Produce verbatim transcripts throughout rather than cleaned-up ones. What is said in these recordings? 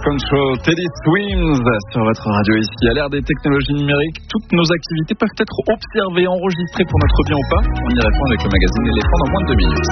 Control, Teddy Swims sur votre radio ici. À l'ère des technologies numériques, toutes nos activités peuvent être observées, enregistrées pour notre bien ou pas. On y répond avec le magazine Éléphant dans moins de deux minutes.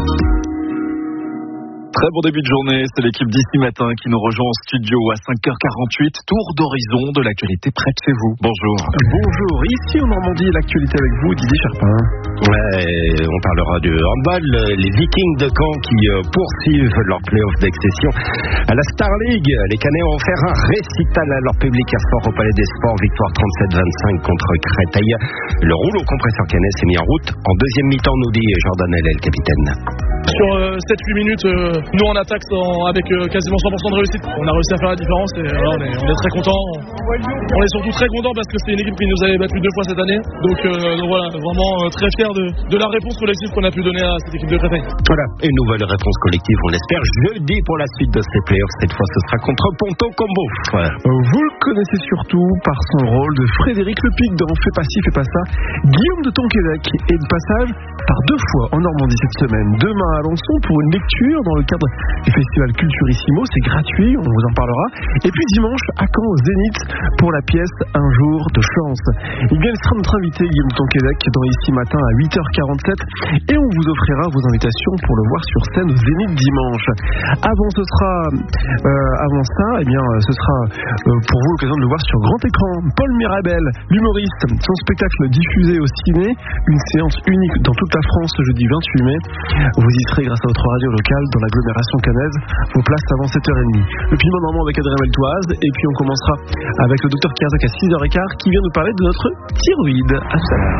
Très bon début de journée, c'est l'équipe d'ici matin qui nous rejoint en studio à cinq heures quarante-huit. Tour d'horizon de l'actualité près de chez vous. Bonjour. Bonjour, ici en Normandie, l'actualité avec vous, Didier Charpin. Ouais, on parlera de handball, les Vikings de Caen qui euh, poursuivent leur play-off d'accession à la Star League. Les Canets vont faire un récital à leur public hier soir au Palais des Sports, victoire trente-sept vingt-cinq contre Créteil. Le rouleau compresseur Canet s'est mis en route en deuxième mi-temps, nous dit Jordan Hellel, le capitaine. Sur euh, sept huit minutes, euh, nous en attaque en, avec euh, quasiment cent pour cent de réussite. On a réussi à faire la différence et voilà, on, est, on est très contents. On est surtout très contents parce que c'est une équipe qui nous avait battu deux fois cette année. Donc, euh, donc voilà, vraiment euh, très fiers de, de la réponse collective qu'on a pu donner à cette équipe de Créteil. Voilà, une nouvelle réponse collective, on l'espère, jeudi pour la suite de ces playoffs. Cette fois, ce sera contre Ponto Combo. Ouais. Vous le connaissez surtout par son rôle de Frédéric Lepic dans Fais pas ci, fais pas ça. Guillaume de Tonquédec est de passage par deux fois en Normandie cette semaine. Demain à Alençon pour une lecture dans le cadre du festival Culturissimo, c'est gratuit, on vous en parlera. Et puis dimanche à Caen au Zénith pour la pièce Un jour de chance. Il vient sera notre invité Guillaume Tonquédec dans Ici Matin à huit heures quarante-sept et on vous offrira vos invitations pour le voir sur scène au Zénith dimanche. Avant ce sera euh, avant ça, eh bien ce sera euh, pour vous l'occasion de le voir sur grand écran. Paul Mirabel, l'humoriste, son spectacle diffusé au ciné, une séance unique dans toute la France jeudi vingt-huit mai. Vous y serez grâce à votre radio locale dans l'agglomération caennaise. Vos places avant sept heures trente. Le piment normand avec Adrien Meltoise. Et puis on commencera avec le docteur Kierzak à six heures quinze qui vient nous parler de notre thyroïde. À tout à l'heure.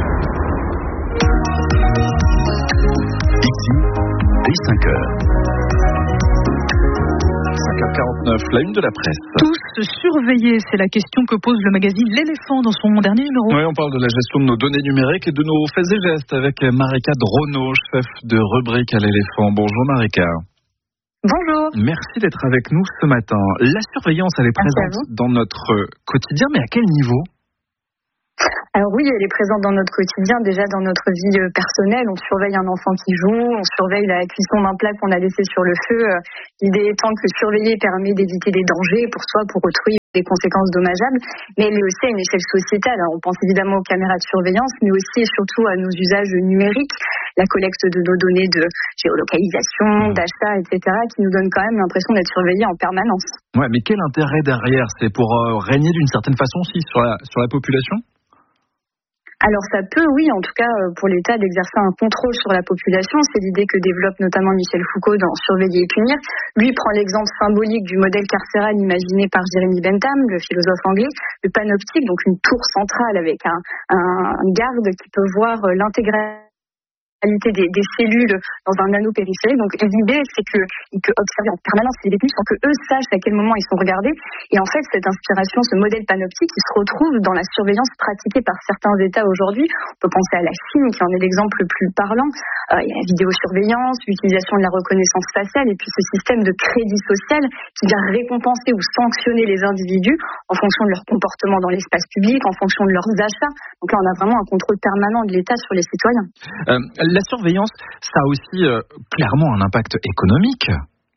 Ici, dès cinq heures. cinq heures quarante-neuf, la une de la presse. Tous surveillés, c'est la question que pose le magazine L'Éléphant dans son dernier numéro. Oui, on parle de la gestion de nos données numériques et de nos faits et gestes avec Marika Drono, chef de rubrique à L'Éléphant. Bonjour Marika. Bonjour. Merci d'être avec nous ce matin. La surveillance, elle est présente dans notre quotidien, mais à quel niveau ? Alors oui, elle est présente dans notre quotidien, déjà dans notre vie personnelle. On surveille un enfant qui joue, on surveille la cuisson d'un plat qu'on a laissé sur le feu. L'idée étant que surveiller permet d'éviter des dangers pour soi, pour autrui, des conséquences dommageables. Mais elle est aussi à une échelle sociétale. Alors, on pense évidemment aux caméras de surveillance, mais aussi et surtout à nos usages numériques, la collecte de nos données de géolocalisation, d'achat, et cetera, qui nous donne quand même l'impression d'être surveillés en permanence. Ouais, mais quel intérêt derrière ? C'est pour euh, régner d'une certaine façon aussi sur la, sur la population ? Alors ça peut, oui, en tout cas pour l'État, d'exercer un contrôle sur la population. C'est l'idée que développe notamment Michel Foucault dans Surveiller et punir. Lui prend l'exemple symbolique du modèle carcéral imaginé par Jeremy Bentham, le philosophe anglais, le panoptique, donc une tour centrale avec un, un, un garde qui peut voir l'intégralité Des, des cellules dans un anneau périphérique. Donc l'idée, c'est qu'il peut observer en permanence les détenus sans que eux sachent à quel moment ils sont regardés. Et en fait, cette inspiration, ce modèle panoptique, il se retrouve dans la surveillance pratiquée par certains États aujourd'hui. On peut penser à la Chine, qui en est l'exemple le plus parlant. Euh, il y a la vidéosurveillance, l'utilisation de la reconnaissance faciale, et puis ce système de crédit social qui vient récompenser ou sanctionner les individus en fonction de leur comportement dans l'espace public, en fonction de leurs achats. Donc là, on a vraiment un contrôle permanent de l'État sur les citoyens. Euh, La surveillance, ça a aussi euh, clairement un impact économique.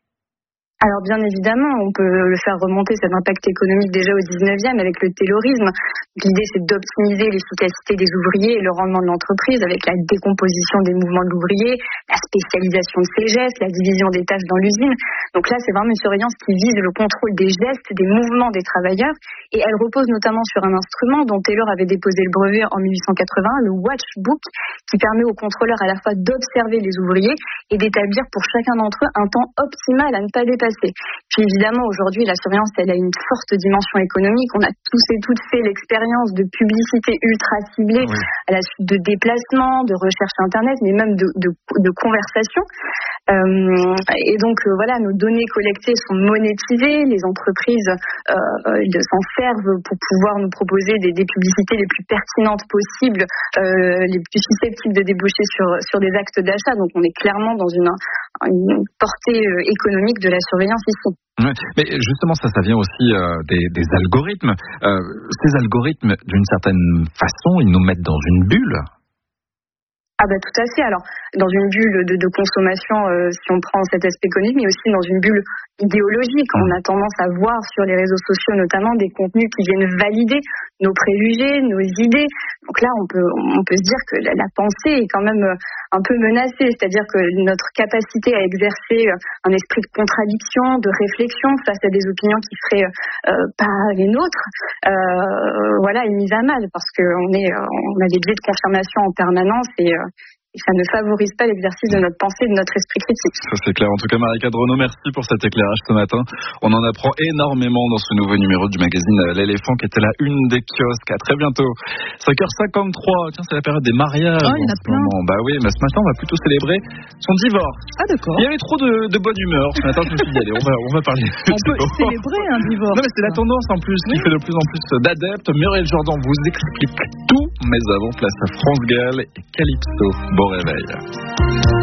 Alors bien évidemment, on peut le faire remonter cet impact économique déjà au dix-neuvième avec le taylorisme. L'idée, c'est d'optimiser l'efficacité des ouvriers et le rendement de l'entreprise avec la décomposition des mouvements de l'ouvrier, la spécialisation de ses gestes, la division des tâches dans l'usine. Donc là, c'est vraiment une surveillance qui vise le contrôle des gestes, des mouvements des travailleurs, et elle repose notamment sur un instrument dont Taylor avait déposé le brevet en mille huit cent quatre-vingts, le Watchbook, qui permet aux contrôleurs à la fois d'observer les ouvriers et d'établir pour chacun d'entre eux un temps optimal à ne pas dépasser. Puis évidemment, aujourd'hui, la surveillance, elle a une forte dimension économique. On a tous et toutes fait l'expérience de publicité ultra ciblée oui. à la suite de déplacements, de recherche Internet, mais même de, de, de conversations. Euh, et donc, euh, voilà, nos données collectées sont monétisées. Les entreprises euh, euh, s'en servent pour pouvoir nous proposer des, des publicités les plus pertinentes possibles, euh, les plus susceptibles de déboucher sur, sur des actes d'achat. Donc, on est clairement dans une, une portée euh, économique de la surveillance ici. Ouais, mais justement, ça, ça vient aussi euh, des, des algorithmes. Euh, ces algorithmes, d'une certaine façon, ils nous mettent dans une bulle. Ah bah tout à fait. Alors dans une bulle de, de consommation, euh, si on prend cet aspect économique, mais aussi dans une bulle idéologique. On a tendance à voir sur les réseaux sociaux notamment des contenus qui viennent valider nos préjugés, nos idées. Donc là, on peut, on peut se dire que la, la pensée est quand même un peu menacée, c'est-à-dire que notre capacité à exercer un esprit de contradiction, de réflexion face à des opinions qui seraient euh, pas les nôtres, euh, voilà, est mise à mal parce qu'on est, on a des biais de confirmation en permanence et euh, Et ça ne favorise pas l'exercice de notre pensée, de notre esprit critique. Ça c'est clair. En tout cas, Marika Dronot, merci pour cet éclairage ce matin. On en apprend énormément dans ce nouveau numéro du magazine L'Éléphant qui était la une des kiosques. À très bientôt. cinq heures cinquante-trois. Tiens, c'est la période des mariages. Oh, il y en a plein. Bah oui, mais ce matin, on va plutôt célébrer son divorce. Ah d'accord. Il y avait trop de, de bonne humeur ce matin. Je me suis dit, allez, on va, on va parler. On peut célébrer un divorce. Non, mais c'est la tendance en plus qui fait de plus en plus d'adeptes. Muriel Jourdan vous explique tout. Mais avant, place à France Gall et Calypso. Bon réveil.